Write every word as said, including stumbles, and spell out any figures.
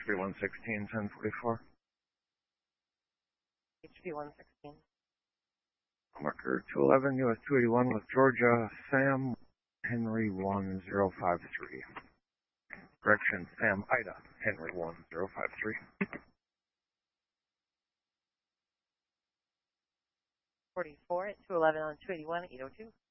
B one sixteen, ten forty-four. H B one sixteen. Marker two eleven, U S two eighty-one with Georgia, Sam, Henry one zero five three. Correction, Sam, Ida, Henry one zero five three. forty-four at two eleven on two eighty-one, eight oh two.